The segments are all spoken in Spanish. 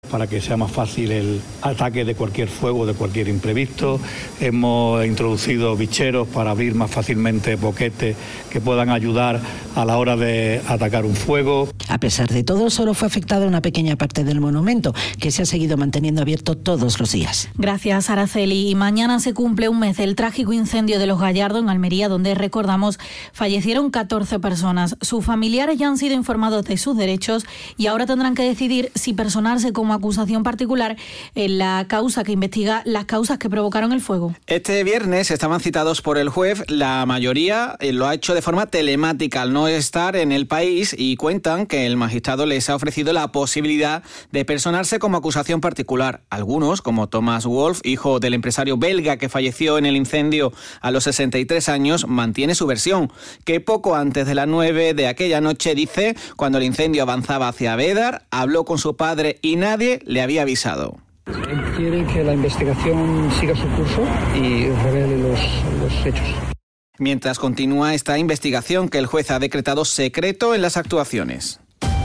para que sea más fácil el ataque de cualquier fuego, de cualquier imprevisto. Hemos introducido bicheros para abrir más fácilmente boquetes que puedan ayudar a la hora de atacar un fuego. A pesar de todo, solo fue afectada una pequeña parte del monumento, que se ha seguido manteniendo abierto todos los días. Gracias, Araceli. Y mañana se cumple un mes del trágico incendio de Los Gallardos, en Almería, donde, recordamos, fallecieron 14 personas. Sus familiares ya han sido informados de sus derechos y ahora tendrán que decidir si personarse como acusación particular en la causa que investiga las causas que provocaron el fuego. Este viernes estaban citados por el juez. La mayoría lo ha hecho de forma telemática al no estar en el país, y cuentan que el magistrado les ha ofrecido la posibilidad de personarse como acusación particular. Algunos, como Thomas Wolf, hijo del empresario belga que falleció en el incendio a los 63 años, mantiene su versión, que poco antes de las 9 de aquella noche, dice, cuando el incendio avanzaba hacia Bédar, habló con su padre y nadie le había avisado. Él quiere que la investigación siga su curso y revele los hechos. Mientras continúa esta investigación que el juez ha decretado secreto en las actuaciones.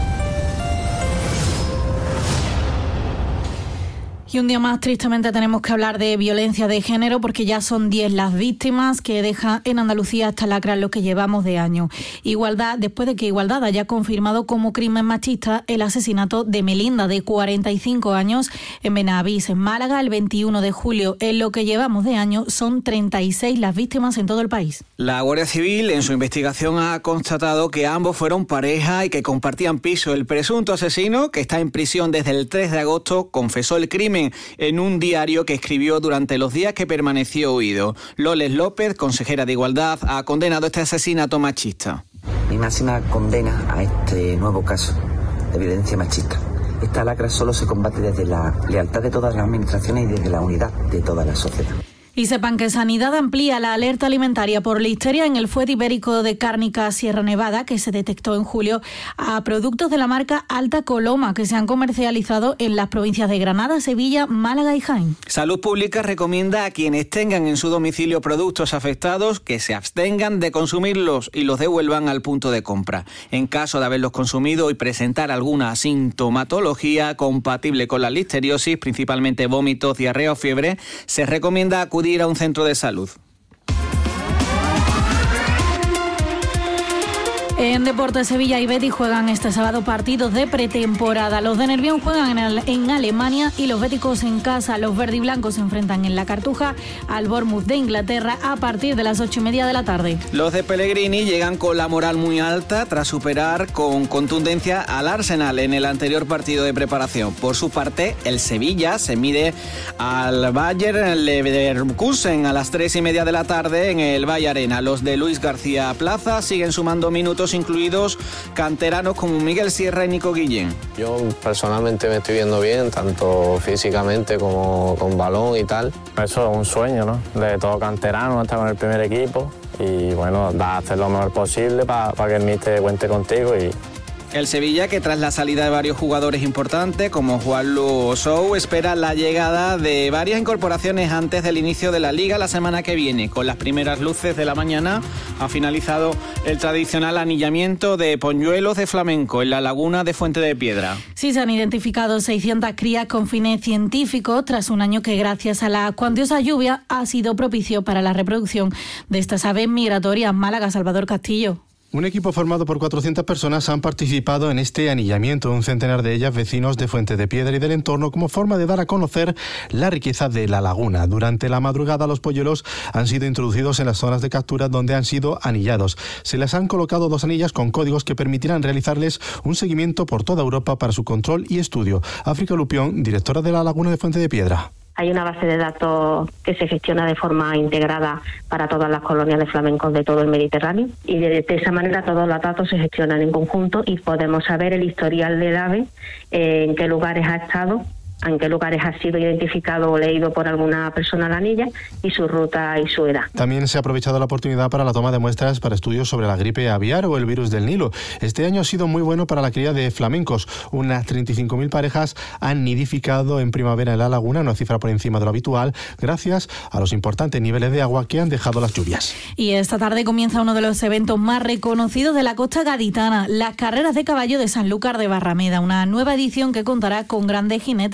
Y un día más, tristemente, tenemos que hablar de violencia de género, porque ya son 10 las víctimas que deja en Andalucía esta lacra en lo que llevamos de año. Igualdad, después de que Igualdad haya confirmado como crimen machista el asesinato de Melinda, de 45 años, en Benavís, en Málaga, el 21 de julio. En lo que llevamos de año son 36 las víctimas en todo el país. La Guardia Civil en su investigación ha constatado que ambos fueron pareja y que compartían piso. El presunto asesino, que está en prisión desde el 3 de agosto, confesó el crimen en un diario que escribió durante los días que permaneció huido. Loles López, consejera de Igualdad, ha condenado este asesinato machista. Mi máxima condena a este nuevo caso de violencia machista. Esta lacra solo se combate desde la lealtad de todas las administraciones y desde la unidad de toda la sociedad. Y sepan que Sanidad amplía la alerta alimentaria por listeria en el fuet ibérico de Cárnica Sierra Nevada, que se detectó en julio, a productos de la marca Alta Coloma, que se han comercializado en las provincias de Granada, Sevilla, Málaga y Jaén. Salud Pública recomienda a quienes tengan en su domicilio productos afectados que se abstengan de consumirlos y los devuelvan al punto de compra. En caso de haberlos consumido y presentar alguna sintomatología compatible con la listeriosis, principalmente vómitos, diarrea o fiebre, se recomienda acudir a un centro de salud. En Deportes, Sevilla y Betis juegan este sábado partidos de pretemporada. Los de Nervión juegan en Alemania y los béticos en casa. Los verdiblancos se enfrentan en la Cartuja al Bournemouth de Inglaterra a partir de las 8:30 de la tarde. Los de Pellegrini llegan con la moral muy alta tras superar con contundencia al Arsenal en el anterior partido de preparación. Por su parte, el Sevilla se mide al Bayer Leverkusen a las 3:30 de la tarde en el Valle Arena. Los de Luis García Plaza siguen sumando minutos, incluidos canteranos como Miguel Sierra y Nico Guillén. Yo personalmente me estoy viendo bien, tanto físicamente como con balón y tal. Eso es un sueño, ¿no? De todo canterano, estar con el primer equipo y bueno, da a hacer lo mejor posible para que el míster cuente contigo. Y el Sevilla, que tras la salida de varios jugadores importantes como Juanlu Osou, espera la llegada de varias incorporaciones antes del inicio de la Liga la semana que viene. Con las primeras luces de la mañana ha finalizado el tradicional anillamiento de polluelos de flamenco en la laguna de Fuente de Piedra. Sí, se han identificado 600 crías con fines científicos tras un año que, gracias a la cuantiosa lluvia, ha sido propicio para la reproducción de estas aves migratorias. Málaga, Salvador Castillo. Un equipo formado por 400 personas han participado en este anillamiento, un centenar de ellas vecinos de Fuente de Piedra y del entorno, como forma de dar a conocer la riqueza de la laguna. Durante la madrugada, los polluelos han sido introducidos en las zonas de captura donde han sido anillados. Se les han colocado 2 anillas con códigos que permitirán realizarles un seguimiento por toda Europa para su control y estudio. África Lupión, directora de la Laguna de Fuente de Piedra. Hay una base de datos que se gestiona de forma integrada para todas las colonias de flamencos de todo el Mediterráneo y de esa manera todos los datos se gestionan en conjunto y podemos saber el historial del ave, en qué lugares ha estado, en qué lugares ha sido identificado o leído por alguna persona la anilla y su ruta y su edad. También se ha aprovechado la oportunidad para la toma de muestras para estudios sobre la gripe aviar o el virus del Nilo. Este año ha sido muy bueno para la cría de flamencos. Unas 35.000 parejas han nidificado en primavera en la laguna, una cifra por encima de lo habitual, gracias a los importantes niveles de agua que han dejado las lluvias. Y esta tarde comienza uno de los eventos más reconocidos de la costa gaditana, las carreras de caballo de Sanlúcar de Barrameda, una nueva edición que contará con grandes jinetes